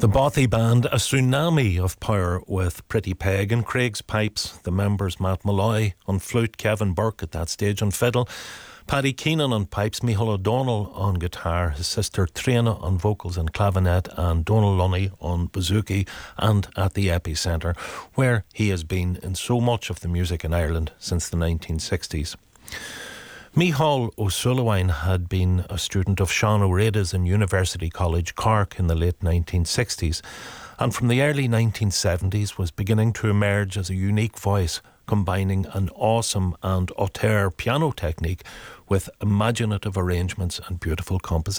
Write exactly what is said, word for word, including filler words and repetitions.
The Bothy Band, a tsunami of power with Pretty Peg and Craig's pipes, the members Matt Malloy on flute, Kevin Burke at that stage on fiddle, Paddy Keenan on pipes, Micheál O'Donnell on guitar, his sister Trina on vocals and clavinet, and Donal Lunny on bouzouki, and at the Epicentre, where he has been in so much of the music in Ireland since the nineteen sixties. Micheál O'Sullivan had been a student of Sean O'Reilly's in University College Cork in the late nineteen sixties, and from the early nineteen seventies was beginning to emerge as a unique voice, combining an awesome and auteur piano technique with imaginative arrangements and beautiful composition.